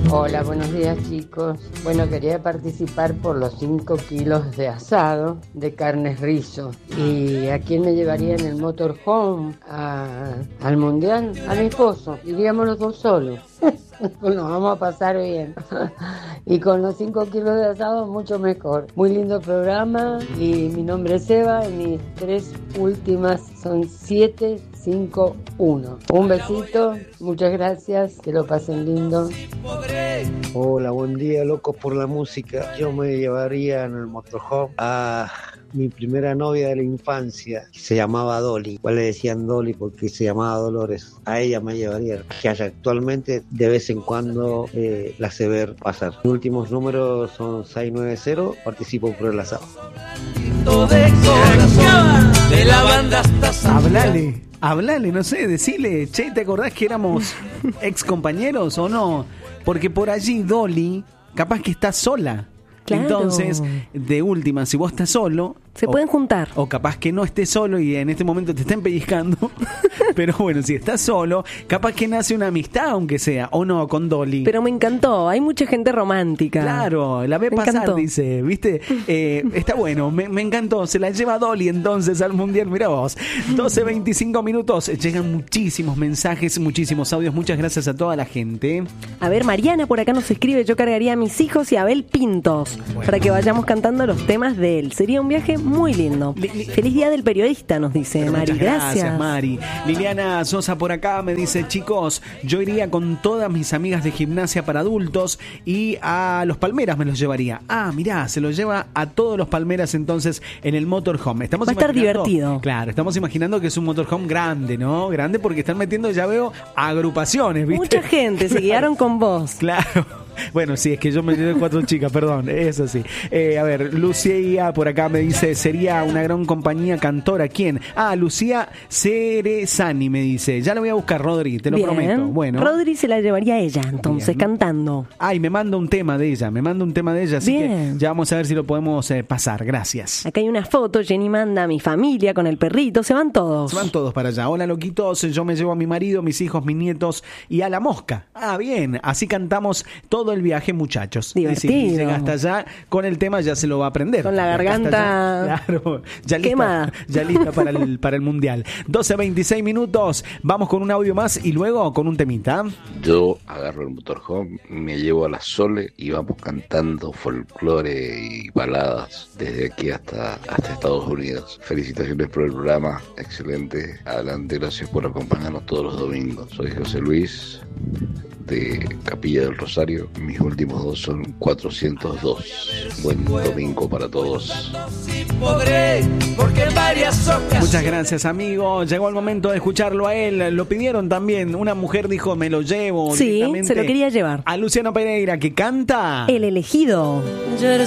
Hola, buenos días chicos. Bueno, quería participar por los 5 kilos de asado de carnes rizo. ¿Y a quién me llevaría en el motorhome? ¿Al mundial? A mi esposo. Iríamos los dos solos. Nos vamos a pasar bien. Y con los 5 kilos de asado mucho mejor. Muy lindo programa y mi nombre es Eva y mis 3 últimas son 751. Un besito, muchas gracias, que lo pasen lindo. Hola, buen día, locos por la música. Yo me llevaría en el motorhome a mi primera novia de la infancia, que se llamaba Dolly. Igual le decían Dolly porque se llamaba Dolores. A ella me llevaría, que actualmente de vez en cuando la sé ver pasar. Mis últimos números son 690, participo por el asado. De la banda Hablale, no sé, decile, che, ¿te acordás que éramos ex compañeros o no? Porque por allí Dolly, capaz que está sola. Claro. Entonces, de última, si vos estás solo... Se pueden juntar. O capaz que no estés solo y en este momento te estén pellizcando. Pero bueno, si estás solo, capaz que nace una amistad, aunque sea, o no, con Dolly. Pero me encantó, hay mucha gente romántica. Claro, la ve pasar, encantó. Dice, ¿viste? Está bueno, me encantó. Se la lleva Dolly entonces al mundial, mira vos. 12:25 minutos, llegan muchísimos mensajes, muchísimos audios. Muchas gracias a toda la gente. A ver, Mariana por acá nos escribe, yo cargaría a mis hijos y a Abel Pintos, para que vayamos cantando los temas de él. Sería un viaje muy lindo. Feliz día del periodista, nos dice Mari. Gracias, Mari. Liliana Sosa por acá me dice, chicos, yo iría con todas mis amigas de gimnasia para adultos y a los Palmeras me los llevaría. Ah, mirá, se los lleva a todos los Palmeras entonces en el motorhome. Va a estar divertido. Claro, estamos imaginando que es un motorhome grande, ¿no? Grande porque están metiendo, ya veo, agrupaciones, ¿viste? Mucha gente, se guiaron con vos. Claro. Bueno, sí, es que yo me llevé 4 chicas, perdón, eso sí. A ver, Lucía por acá me dice, sería una gran compañía cantora. ¿Quién? Ah, Lucía Cerezani me dice. Ya la voy a buscar, Rodri, te lo prometo. Bueno. Rodri se la llevaría a ella, entonces, bien, cantando. Ay, me manda un tema de ella, así bien, que ya vamos a ver si lo podemos pasar. Gracias. Acá hay una foto, Jenny manda a mi familia con el perrito, se van todos. Se van todos para allá. Hola, loquitos, yo me llevo a mi marido, mis hijos, mis nietos y a la mosca. Ah, bien, así cantamos todo el viaje, muchachos. Divertido. Y si llega hasta allá con el tema ya se lo va a aprender. Con la garganta claro, ya quemada. Ya lista para el mundial. 12:26 minutos. Vamos con un audio más y luego con un temita. Yo agarro el motorhome, me llevo a la Sole y vamos cantando folclore y baladas desde aquí hasta Estados Unidos. Felicitaciones por el programa, excelente. Adelante, gracias por acompañarnos todos los domingos. Soy José Luis de Capilla del Rosario. Mis últimos 2 son 402. Buen domingo para todos. Muchas gracias, amigo. Llegó el momento de escucharlo a él. Lo pidieron también. Una mujer dijo, me lo llevo. Sí, se lo quería llevar. A Luciano Pereira, que canta El elegido.